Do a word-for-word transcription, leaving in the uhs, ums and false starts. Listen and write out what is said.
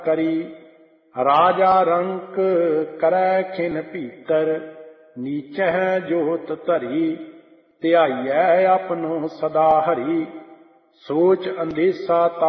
करी। राजा रंक करै खिन भीतर, नीचह जोत धरी। ध्याइयै अपनो सदा हरि, सोच अंदेसा